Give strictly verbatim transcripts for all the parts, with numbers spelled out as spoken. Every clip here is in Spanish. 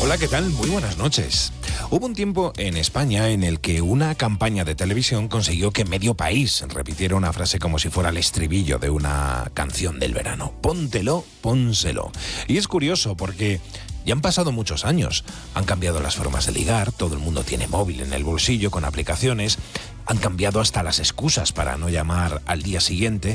Hola, ¿qué tal? Muy buenas noches. Hubo un tiempo en España en el que una campaña de televisión consiguió que medio país repitiera una frase como si fuera el estribillo de una canción del verano. Póntelo, pónselo. Y es curioso porque ya han pasado muchos años. Han cambiado las formas de ligar, todo el mundo tiene móvil en el bolsillo con aplicaciones. Han cambiado hasta las excusas para no llamar al día siguiente.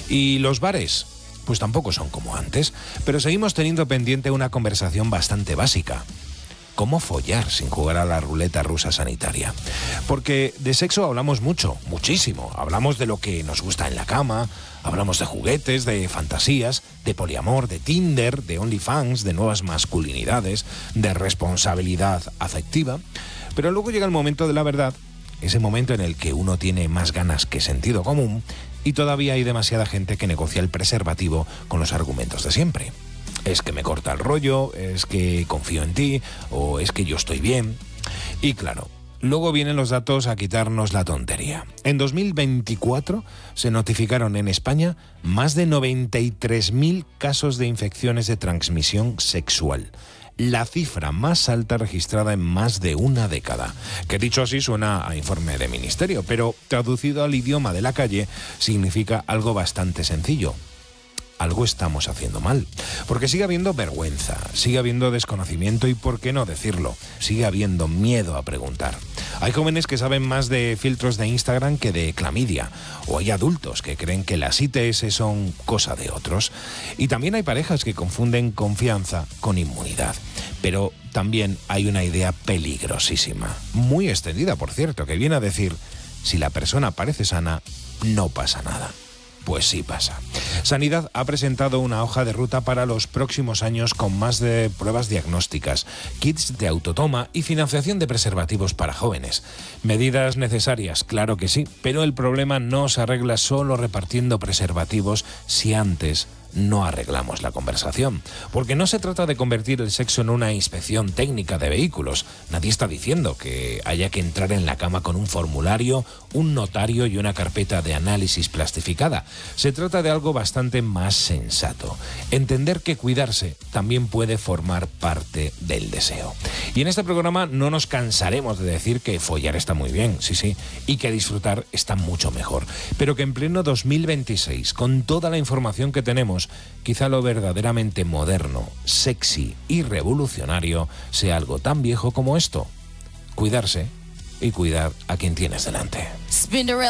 Y los bares, pues tampoco son como antes, pero seguimos teniendo pendiente una conversación bastante básica. ¿Cómo follar sin jugar a la ruleta rusa sanitaria? Porque de sexo hablamos mucho, muchísimo. Hablamos de lo que nos gusta en la cama, hablamos de juguetes, de fantasías, de poliamor, de Tinder, de OnlyFans, de nuevas masculinidades, de responsabilidad afectiva. Pero luego llega el momento de la verdad, ese momento en el que uno tiene más ganas que sentido común y todavía hay demasiada gente que negocia el preservativo con los argumentos de siempre. Es que me corta el rollo, es que confío en ti, o es que yo estoy bien. Y claro, luego vienen los datos a quitarnos la tontería. En dos mil veinticuatro se notificaron en España más de noventa y tres mil casos de infecciones de transmisión sexual. La cifra más alta registrada en más de una década. Que dicho así suena a informe de ministerio, pero traducido al idioma de la calle significa algo bastante sencillo. Algo estamos haciendo mal, porque sigue habiendo vergüenza, sigue habiendo desconocimiento y, por qué no decirlo, sigue habiendo miedo a preguntar. Hay jóvenes que saben más de filtros de Instagram que de clamidia, o hay adultos que creen que las I T S son cosa de otros, y también hay parejas que confunden confianza con inmunidad. Pero también hay una idea peligrosísima, muy extendida por cierto, que viene a decir, si la persona parece sana, no pasa nada. Pues sí pasa. Sanidad ha presentado una hoja de ruta para los próximos años con más de pruebas diagnósticas, kits de autotoma y financiación de preservativos para jóvenes. Medidas necesarias, claro que sí, pero el problema no se arregla solo repartiendo preservativos si antes no arreglamos la conversación. Porque no se trata de convertir el sexo en una inspección técnica de vehículos. Nadie está diciendo que haya que entrar en la cama con un formulario, un notario y una carpeta de análisis plastificada. Se trata de algo bastante más sensato. Entender que cuidarse también puede formar parte del deseo. Y en este programa no nos cansaremos de decir que follar está muy bien, sí, sí, y que disfrutar está mucho mejor. Pero que en pleno dos mil veintiséis, con toda la información que tenemos, quizá lo verdaderamente moderno, sexy y revolucionario sea algo tan viejo como esto. Cuidarse y cuidar a quien tienes delante.